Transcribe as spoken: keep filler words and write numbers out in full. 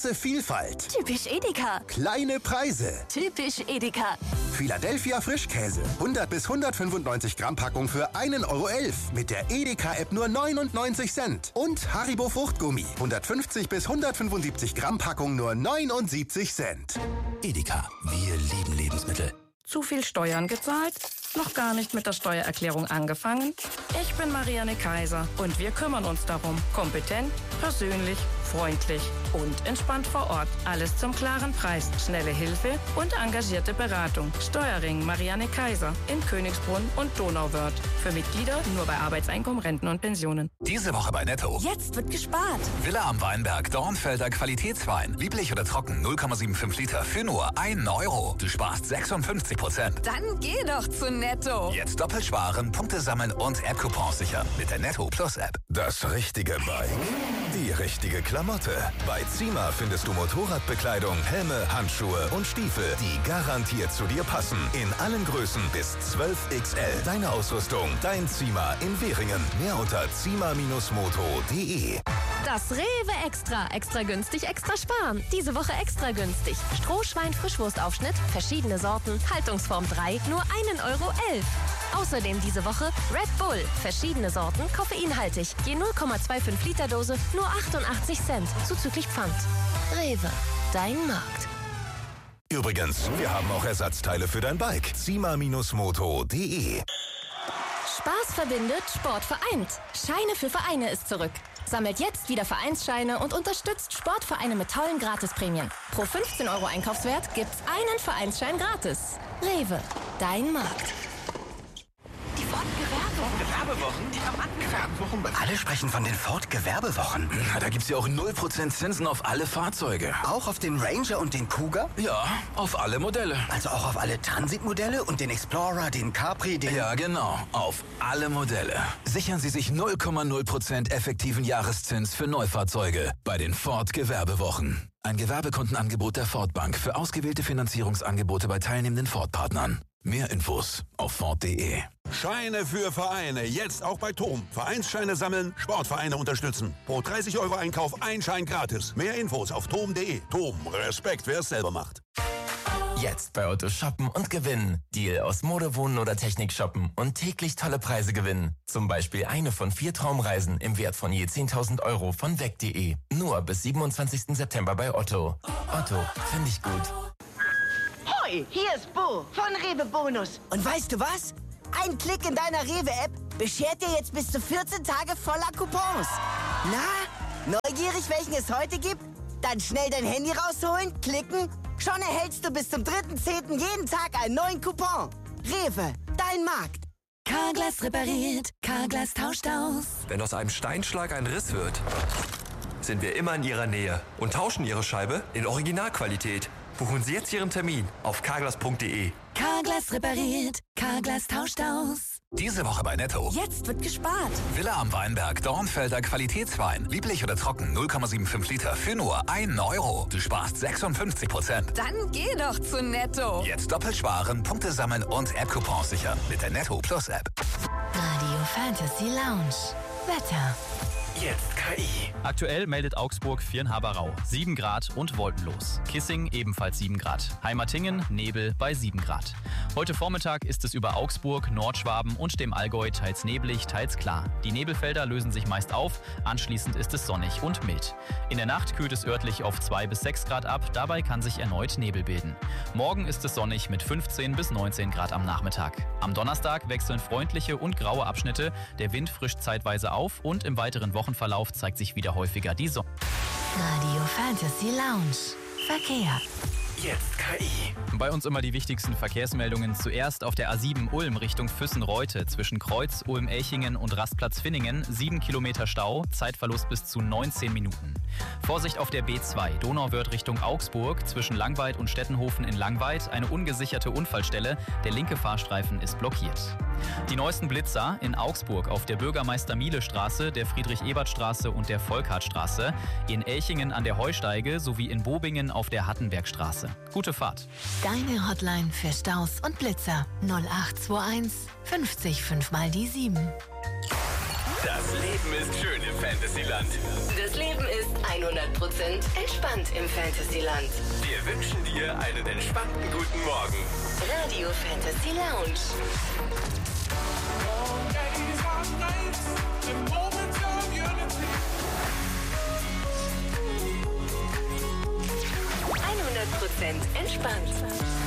Große Vielfalt. Typisch Edeka. Kleine Preise. Typisch Edeka. Philadelphia Frischkäse. hundert bis hundertfünfundneunzig Gramm Packung für einen Euro elf. Mit der Edeka-App nur neunundneunzig Cent. Und Haribo Fruchtgummi. hundertfünfzig bis hundertfünfundsiebzig Gramm Packung nur neunundsiebzig Cent. Edeka. Wir lieben Lebensmittel. Zu viel Steuern gezahlt? Noch gar nicht mit der Steuererklärung angefangen? Ich bin Marianne Kaiser und wir kümmern uns darum. Kompetent, persönlich, freundlich und entspannt vor Ort. Alles zum klaren Preis, schnelle Hilfe und engagierte Beratung. Steuerring Marianne Kaiser in Königsbrunn und Donauwörth. Für Mitglieder nur bei Arbeitseinkommen, Renten und Pensionen. Diese Woche bei Netto. Jetzt wird gespart. Villa am Weinberg, Dornfelder Qualitätswein. Lieblich oder trocken, null Komma fünfundsiebzig Liter für nur einen Euro. Du sparst sechsundfünfzig Prozent. Dann geh doch zu Netto. Jetzt doppelt sparen, Punkte sammeln und App-Coupons sichern mit der Netto Plus App. Das richtige Bike, die richtige Klamotte. Bei Zima findest du Motorradbekleidung, Helme, Handschuhe und Stiefel, die garantiert zu dir passen. In allen Größen bis zwölf X L. Deine Ausrüstung, dein Zima in Währingen. Mehr unter zima Bindestrich moto punkt de. Das Rewe Extra. Extra günstig, extra sparen. Diese Woche extra günstig. Strohschwein Frischwurstaufschnitt, verschiedene Sorten, Haltungsform drei, nur einen Euro elf. Außerdem diese Woche Red Bull, verschiedene Sorten, koffeinhaltig. Je null Komma fünfundzwanzig Liter Dose, nur achtundachtzig Cent, zuzüglich Pfand. Rewe, dein Markt. Übrigens, wir haben auch Ersatzteile für dein Bike. zima Bindestrich moto punkt de. Spaß verbindet, Sport vereint. Scheine für Vereine ist zurück. Sammelt jetzt wieder Vereinsscheine und unterstützt Sportvereine mit tollen Gratisprämien. Pro fünfzehn Euro Einkaufswert gibt's einen Vereinsschein gratis. Rewe, dein Markt. Die Ford-Gewerbewochen. Die haben angefangen. Alle sprechen von den Ford-Gewerbewochen. Na, da gibt's ja auch null Prozent Zinsen auf alle Fahrzeuge. Auch auf den Ranger und den Cougar? Ja, auf alle Modelle. Also auch auf alle Transit-Modelle und den Explorer, den Capri, den... Ja, genau. Auf alle Modelle. Sichern Sie sich null Komma null Prozent effektiven Jahreszins für Neufahrzeuge bei den Ford Gewerbewochen. Ein Gewerbekundenangebot der Ford Bank für ausgewählte Finanzierungsangebote bei teilnehmenden Ford-Partnern. Mehr Infos auf Ford punkt de. Scheine für Vereine, jetzt auch bei Tom. Vereinsscheine sammeln, Sportvereine unterstützen. Pro dreißig Euro Einkauf ein Schein gratis. Mehr Infos auf tom punkt de. Tom, Respekt, wer es selber macht. Jetzt bei Otto shoppen und gewinnen. Deal aus Mode, Wohnen oder Technik shoppen und täglich tolle Preise gewinnen. Zum Beispiel eine von vier Traumreisen im Wert von je zehntausend Euro von weg punkt de. Nur bis siebenundzwanzigsten September bei Otto. Otto, finde ich gut. Hoi, hier ist Bo von Rewe Bonus. Und weißt du was? Ein Klick in deiner Rewe-App beschert dir jetzt bis zu vierzehn Tage voller Coupons. Na, neugierig, welchen es heute gibt? Dann schnell dein Handy rausholen, klicken. Schon erhältst du bis zum dritten zehnten jeden Tag einen neuen Coupon. Rewe, dein Markt. Carglass repariert, Carglass tauscht aus. Wenn aus einem Steinschlag ein Riss wird, sind wir immer in Ihrer Nähe und tauschen Ihre Scheibe in Originalqualität. Buchen Sie jetzt Ihren Termin auf carglass punkt de. Carglass repariert, Carglass tauscht aus. Diese Woche bei Netto. Jetzt wird gespart. Villa am Weinberg, Dornfelder Qualitätswein. Lieblich oder trocken, null Komma fünfundsiebzig Liter für nur einen Euro. Du sparst sechsundfünfzig Prozent. Dann geh doch zu Netto. Jetzt doppelt sparen, Punkte sammeln und App-Coupons sichern mit der Netto Plus App. Radio Fantasy Lounge. Wetter. Jetzt K I. Aktuell meldet Augsburg Viernhaber-Rau, sieben Grad und wolkenlos. Kissing ebenfalls sieben Grad. Heimatingen, Nebel bei sieben Grad. Heute Vormittag ist es über Augsburg, Nordschwaben und dem Allgäu teils neblig, teils klar. Die Nebelfelder lösen sich meist auf, anschließend ist es sonnig und mild. In der Nacht kühlt es örtlich auf zwei bis sechs Grad ab, dabei kann sich erneut Nebel bilden. Morgen ist es sonnig mit fünfzehn bis neunzehn Grad am Nachmittag. Am Donnerstag wechseln freundliche und graue Abschnitte, der Wind frischt zeitweise auf und im weiteren Wochenverlauf zeigt sich wieder häufiger die Sonne. Radio Fantasy Lounge. Verkehr. Jetzt K I. Bei uns immer die wichtigsten Verkehrsmeldungen. Zuerst auf der A sieben Ulm Richtung Füssen-Reute zwischen Kreuz, Ulm-Elchingen und Rastplatz Finningen. sieben Kilometer Stau, Zeitverlust bis zu neunzehn Minuten. Vorsicht auf der B zwei Donauwörth Richtung Augsburg zwischen Langweid und Stettenhofen in Langweid. Eine ungesicherte Unfallstelle. Der linke Fahrstreifen ist blockiert. Die neuesten Blitzer in Augsburg auf der Bürgermeister-Miele-Straße, der Friedrich-Ebert-Straße und der Volkhardt-Straße. In Elchingen an der Heusteige sowie in Bobingen auf der Hattenbergstraße. Gute Fahrt. Deine Hotline für Staus und Blitzer null acht zwei eins fünfzig fünf mal die sieben. Das Leben ist schön im Fantasyland. Das Leben ist hundert Prozent entspannt im Fantasyland. Wir wünschen dir einen entspannten guten Morgen. Radio Fantasy Lounge. hundert Prozent entspannt.